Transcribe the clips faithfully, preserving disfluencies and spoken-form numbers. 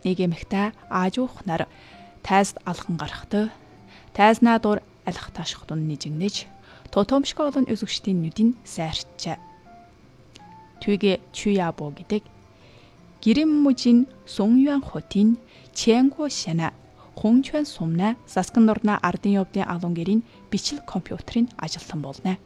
нэг эмэгтэй аажуух нар тайзд алхан гарахтай тайзнаа дур алах ташхтун нижигнэж тотомшко олон үзэгчдийн нүдийн сайрчжээ. Түгэ Чуябо гэдэг Гириммужин Сунгюан хотын Чэнго шана Хончуан сумна Саскан нурна ардын явдлын алуун гэрийн бичил компьютерийн ажилтан болно.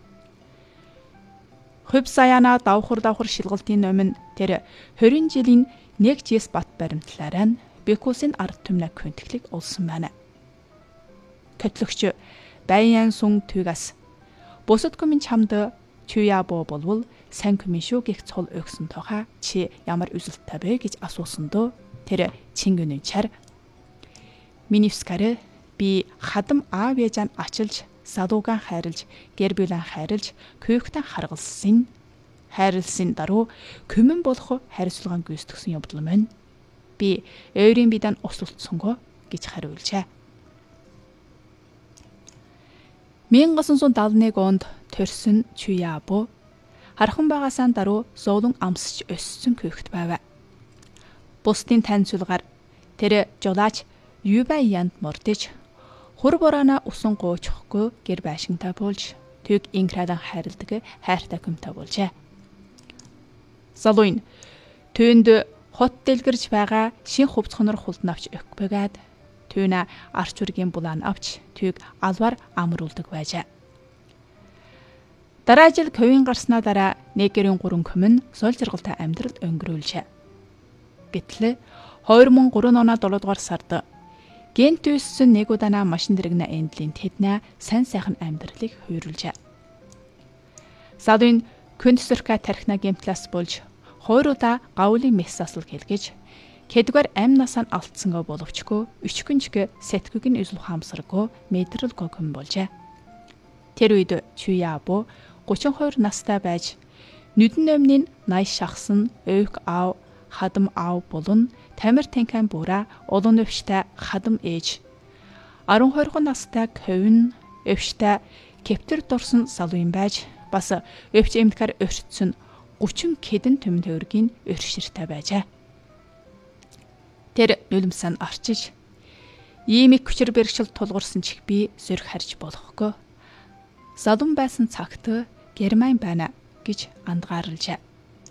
Хөв саяна давхар давхар шилгалтын өмнө тэр хорин жилийн нэг жис бат баримтлаараа Бекусын ард түмнэ квинтиклийг олсон байна. Көтлөгч Баян сун түгас бусад көмийн чамд Чуябо болвол сайн көмийн шүү гэх цол өгсөн тоха чи ямар үзэлттэй бэ гэж асуусандоо тэр Чингүнэн чар Минивскарэ би хадам аав ээжан ачилж салуугаан хайрлж гэрбүлэн хайрлж күйхтэн харгалсан хайрлсан даруй көмөн болох хариуцлаган гүйцэтгсэн явдал мөн би өөрийн бидан усулцсонго гэж хариулжээ. мянга тоғыз жүз алпыс нэг онд төрсөн Чуябо хархан багасаа даруй зовлон амсч өссөн күйхт байв. Бусдын таньцуулгаар тэр жолооч Юбаянд мордож хур борона усан гоочхгүй гэр байшинтай болж түг инкрадан хайрладаг хайртай хүмтэй болжээ. Залуун түүнд хот дэлгэрж байгаа шин хувцхонор хулдан авч өгбөгээд түүнэ арч үргийн булаан авч түг алвар амруулдаг байжээ. Дараа жил ковийн гарснаа дараа нэгэрийн гурван көмөн сол жаргалтай амьдрал өнгөрүүлжээ. Гэтэл хоёр мянга гурван оноо долоо дугаар сард гент үүссэн нэг удаана машин дэрэгнэ эндлийн тэднэ сайн сайхан амьдралыг хуйруулжээ. Салын күндсэрхэ тархина гемтлас болж хоёр удаа гавлын мессасл хэлгэж кэдгээр ам насаа алдсангаа боловчгүй өчгөнчг сэтгүг нь үзэл хаамсаргүй мэдрэлгүй хүн болжээ. Тэр үед Чуябо гучин хоёр настай байж нүдэн өмнө найш шахсан өвг аав хадам аав болон тамир танкан бура олон өвштэй хадам ээж арван хоёр настай ковин өвштэй кептер дурсан салуун байж бас өвч эмдгэр өртсөн гучин кэдэн төм төвөргийн өрширтэй байжээ. Тэр нулимсан арчиж иймик хүчээр бэрхшил тулгуурсан чих би сөрг харж болохгүй. Салун байсан цагт Герман байна гэж андгаарлжээ.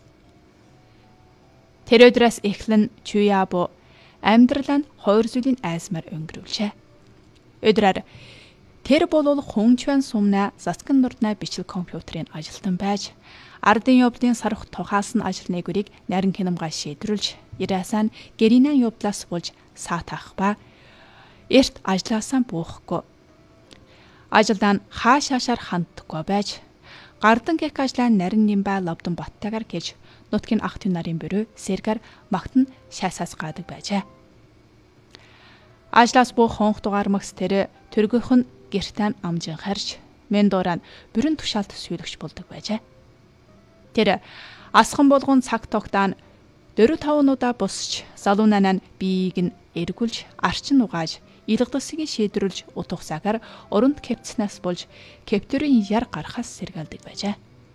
Тэр өдрөөс эхлэн Чуябо амьдралаа хоёр зүйлийн айсмаар өнгөрүүлжээ. Өдрөөр тэр болол Хончуан сумна Саскан нурна бичил компьютерийн ажилтан байж ардын явдлын сарх тухаас нь ажил нэгүрийг нарийн хянамгай шийдвэрлж ирээсэн гэринэн явдлаас болж саатах ба эрт ажлаасаа буухгүй. Ажилдан хаашаашаар ханддаггүй байж гардан гэх ажлаа нарийн нимба лавдан баттагаар гэж нутгийн ах тэн нарын бөрөө сэргэр магтан шайсаас гаадаг байжээ. Ажлаас буух хонх дугаар магс тэр төргөх нь гэртэн амжин харж мен дууран бүрэн тушаалт сүйрэгч болдог байжээ. Тэр асхан болгон цаг тогтаан дөрөв тавнуудаа бусч салуунанаа биеийг нь эргүүлж арчин угааж илгдсгийг шийдвэрлж утга цагаар оронд кепцнаас болж кептерийн яр гарахаас сэргэлдэг байжээ.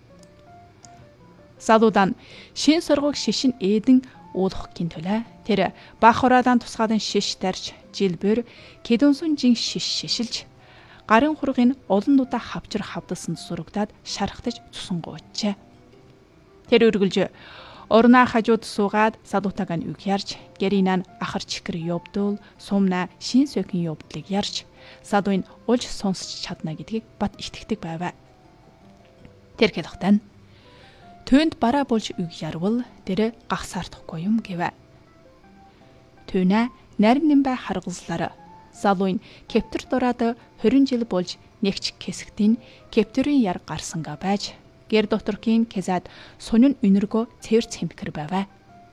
Салуудан шин сургууг шишин эдэн уулахын төлөө тэр бах хураадан тусгаалan шиш дарж жилбэр кедүнсүн жин шиш шишилж гарын хургын олон удаа хавчар хавдсан сурагдаад шархтаж цусангуучжээ. Тэр өргөлж орноо хажууд суугаад салуутааг нь үг ярьж гэринан ахар чикэр явдул сумна шин сөкийн явдлыг ярьж салуун уулж сонсч чадна гэдгийг бат итгэдэг байв. Тэр хэлэхдээ түүнд бараа болж үг ярвал тэр гахсаардахгүй юм гэв. Түүнэ нарийн нимбай харгалзлаар салуун кептер дураад хорин жил болж нэгч хэсэгтийн кептерийн яр гарсангаа байж гэр доторкийн кезад сонин үнэргөө цэвэр цэмхэр байв.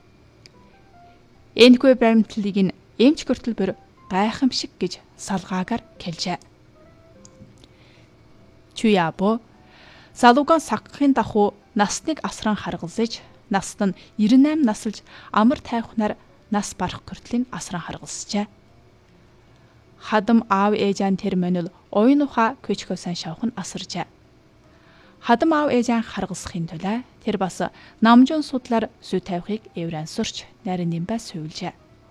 Энэгүй баримтлалыг нь эмч гөртөлбөр гайхамшиг гэж салгаагаар хэлжээ. Чуябо салууган сагхын дахуу насныг асран харгалзаж наст нь девяносто восемь наслж амар тайвхнаар нас барах гөртлийн асран харгалзжээ. Хадам аав ээжан тэр мөнөл оюун ухаа көчгөөсөн шавхан асаржээ. Хадам аав ээжан харгалзахын төлөө тэр бас намжун судлаар зүй тавихыг эврэн сурч нарийн нимбай сүйвлжээ.